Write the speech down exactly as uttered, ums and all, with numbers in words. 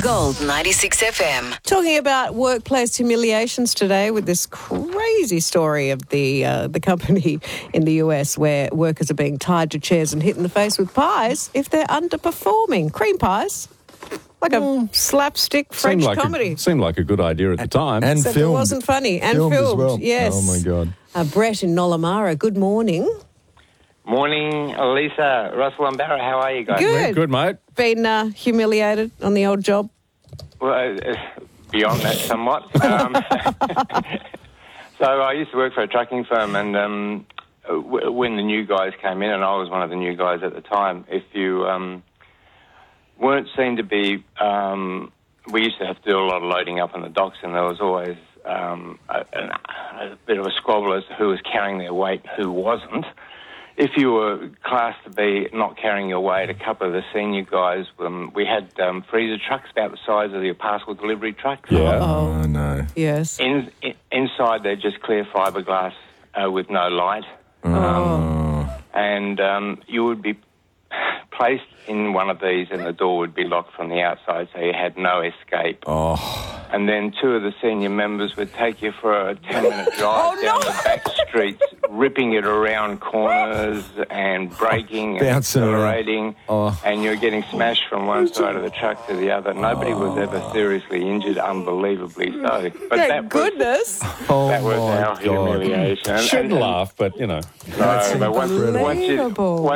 Gold ninety-six F M. Talking about workplace humiliations today with this crazy story of the uh, the company in the U S where workers are being tied to chairs and hit in the face with pies if they're underperforming. Cream pies. Like a mm. slapstick French seemed like comedy. A, seemed like a good idea at the time. And Except filmed. it wasn't funny. And filmed, filmed, as well. yes. Oh, my God. Uh, Brett in Nollamara, good morning. Morning, Lisa, Russell and Barra. How are you guys? Good. Good, mate. Been uh, humiliated on the old job? Well, uh, beyond that somewhat. Um, so I used to work for a trucking firm, and um, w- when the new guys came in, and I was one of the new guys at the time, if you um, weren't seen to be... Um, we used to have to do a lot of loading up on the docks, and there was always um, a, a bit of a squabble as to who was carrying their weight and who wasn't. If you were classed to be not carrying your weight, a couple of the senior guys, um, we had um, freezer trucks about the size of your parcel delivery truck. Yeah. Oh, no. Yes. In, in, inside, they're just clear fiberglass uh, with no light. Oh. And um, you would be placed in one of these and the door would be locked from the outside, so you had no escape. Oh. And then two of the senior members would take you for a ten-minute drive Oh, down no. the back streets, ripping it around corners and braking and Bouncing around. accelerating, Oh. and you're getting smashed from one side of the truck to the other. Nobody was ever seriously injured, unbelievably so. But Thank that goodness. was, Oh, that was my our God. humiliation. And- Shouldn't and- laugh, but, you know. No, but once, once, you, Unbelievable.